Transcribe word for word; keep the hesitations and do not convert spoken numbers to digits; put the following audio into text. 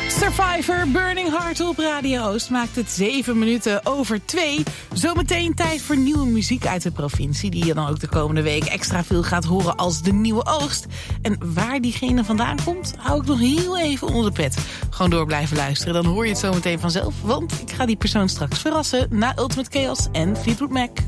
Survivor, Burning Heart op Radio Oost maakt het zeven minuten over twee. Zometeen tijd voor nieuwe muziek uit de provincie, die je dan ook de komende week extra veel gaat horen als de nieuwe oogst. En waar diegene vandaan komt, hou ik nog heel even onder de pet. Gewoon door blijven luisteren, dan hoor je het zometeen vanzelf. Want ik ga die persoon straks verrassen na Ultimate Chaos en Fleetwood Mac.